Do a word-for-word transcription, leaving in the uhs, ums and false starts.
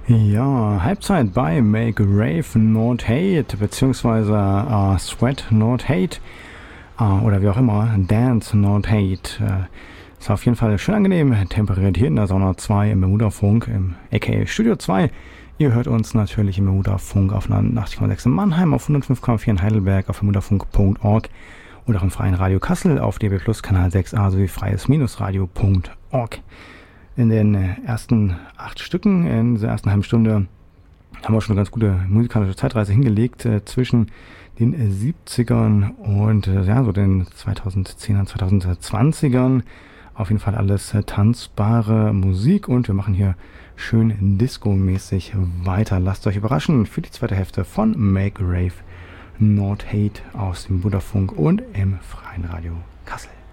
Ja, Halbzeit bei Make Rave Not Hate, beziehungsweise uh, Sweat Not Hate, uh, oder wie auch immer, Dance Not Hate. Uh, ist auf jeden Fall schön angenehm, temperiert hier in der Sauna zwei im Bermuda-Funk, im aka Studio zwei. Ihr hört uns natürlich im Bermuda-Funk auf neunundachtzig Komma sechs in Mannheim, auf hundertfünf Komma vier in Heidelberg, auf bermudafunk punkt org oder auch im Freien Radio Kassel auf D B Plus Kanal sechs a sowie freies-radio punkt org. In den ersten acht Stücken, in dieser ersten halben Stunde, haben wir schon eine ganz gute musikalische Zeitreise hingelegt äh, zwischen den siebzigern und äh, ja, so den zweitausendzehnern, zweitausendzwanzigern. Auf jeden Fall alles äh, tanzbare Musik und wir machen hier schön disco-mäßig weiter. Lasst euch überraschen für die zweite Hälfte von Make Rave Not Hate aus dem Bermudafunk und im Freien Radio Kassel.